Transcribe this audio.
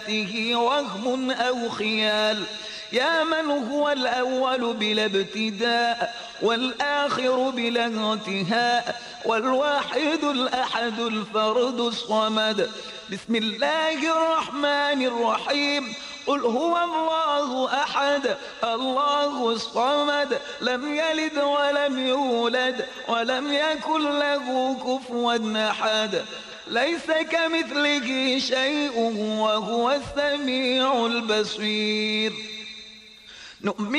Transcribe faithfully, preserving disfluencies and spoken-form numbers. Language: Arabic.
وهم أو خيال، يا من هو الأول بلا ابتداء والآخر بلا انتهاء والواحد الأحد الفرد الصمد. بسم الله الرحمن الرحيم. قل هو الله أحد الله الصمد لم يلد ولم يولد ولم يكن له كفوا أحد. ليس كمثله شيء وهو السميع البصير. نؤمن